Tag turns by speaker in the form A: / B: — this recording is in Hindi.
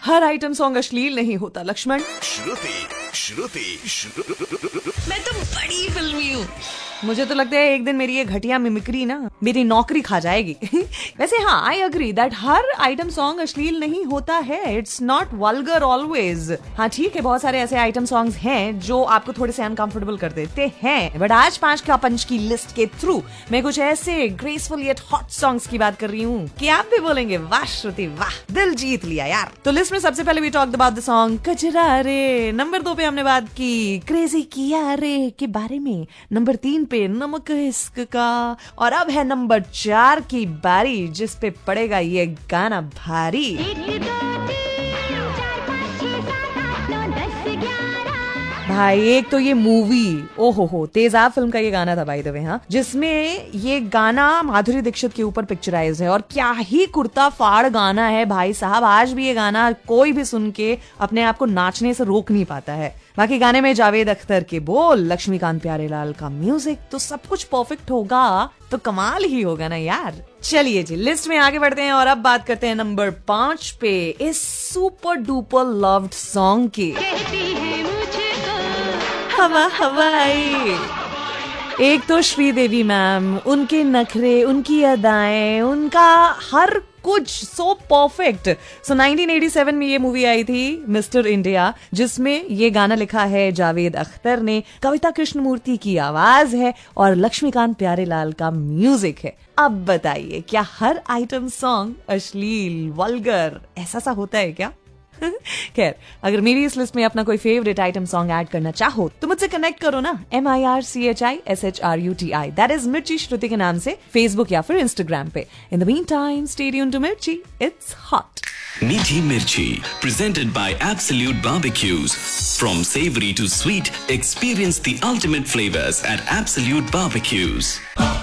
A: हर आइटम सॉन्ग अश्लील नहीं होता लक्ष्मण।
B: मैं तो बड़ी फिल्मी हूँ।
A: मुझे तो लगता है एक दिन मेरी ये घटिया मिमिक्री ना मेरी नौकरी खा जाएगी। वैसे हाँ, I agree that her item song अश्लील नहीं होता है। It's not vulgar always. हाँ ठीक है, बहुत सारे ऐसे आइटम सॉन्ग्स हैं जो आपको थोड़े से अनकंफर्टेबल कर देते हैं, बट आज 5 का पंच की लिस्ट के थ्रू मैं कुछ ऐसे ग्रेसफुल येट हॉट सॉन्ग्स की बात कर रही हूँ कि आप भी बोलेंगे वाह श्रुति वाह, दिल जीत लिया यार। तो लिस्ट में सबसे पहले we talked about the song कचरा रे। नंबर 2 पे हमने बात की क्रेजी किया रे के बारे में। नंबर 3 पे नमक इश्क का। और अब है नंबर 4 की बारी, जिस पे पड़ेगा ये गाना भारी। भाई एक तो ये मूवी, ओहो तेजाब फिल्म का ये गाना था बाय द वे, हाँ, जिसमें ये गाना माधुरी दीक्षित के ऊपर पिक्चराइज है। और क्या ही कुर्ता फाड़ गाना है भाई साहब। आज भी ये गाना कोई भी सुन के अपने आप को नाचने से रोक नहीं पाता है। बाकी गाने में जावेद अख्तर के बोल, लक्ष्मीकांत प्यारेलाल का म्यूजिक, तो सब कुछ परफेक्ट होगा तो कमाल ही होगा ना यार। चलिए जी, लिस्ट में आगे बढ़ते हैं और अब बात करते हैं नंबर 5 पे इस सुपर डुपर लव्ड सॉन्ग की। हवा हवाई। एक तो श्रीदेवी मैम, उनके नखरे, उनकी अदाएं, उनका हर कुछ सो परफेक्ट। सो 1987 में ये मूवी आई थी मिस्टर इंडिया, जिसमें ये गाना लिखा है जावेद अख्तर ने, कविता कृष्णमूर्ति की आवाज है और लक्ष्मीकांत प्यारेलाल का म्यूजिक है। अब बताइए, क्या हर आइटम सॉन्ग अश्लील वल्गर ऐसा सा होता है क्या? खैर, अगर मेरी इस लिस्ट में अपना कोई फेवरेट आइटम सॉन्ग ऐड करना चाहो तो मुझसे कनेक्ट करो ना, MIRCHISHRUTI, दैट इज मिर्ची श्रुति के नाम से, फेसबुक या फिर इंस्टाग्राम पे। In the mean time, stay tuned to मिर्ची, it's hot.
C: Meethi Mirchi, presented by Absolute Barbecues. From savory to sweet, experience the ultimate flavors at Absolute Barbecues.